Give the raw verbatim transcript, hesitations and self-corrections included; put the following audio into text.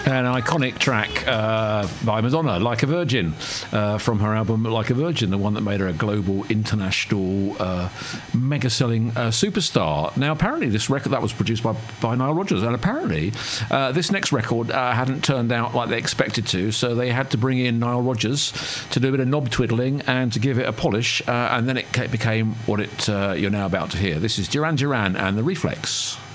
An iconic track uh, by Madonna, Like a Virgin, uh, from her album Like a Virgin, the one that made her a global, international, uh, mega-selling uh, superstar. Now, apparently this record, that was produced by, by Nile Rodgers, and apparently uh, this next record uh, hadn't turned out like they expected to, so they had to bring in Nile Rodgers to do a bit of knob twiddling and to give it a polish, uh, and then it became what it uh, you're now about to hear. This is Duran Duran and The Reflex.